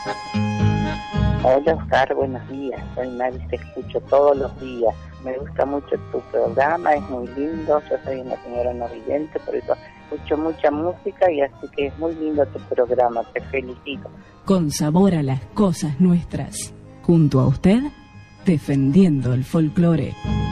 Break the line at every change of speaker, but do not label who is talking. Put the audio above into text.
Hola Oscar, buenos días. Soy Mari, te escucho todos los días. Me gusta mucho tu programa, es muy lindo. Yo soy una señora no vidente, por eso escucho mucha música y así que es muy lindo tu programa. Te felicito.
Con sabor a las cosas nuestras. Junto a usted, defendiendo el folclore.